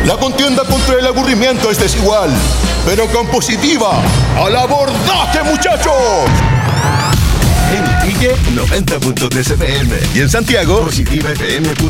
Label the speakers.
Speaker 1: La contienda contra el aburrimiento es desigual, pero compositiva. ¡Al abordaje, muchachos!
Speaker 2: En Iquique, 90.3 FM.
Speaker 1: Y en Santiago,
Speaker 2: Positiva FM.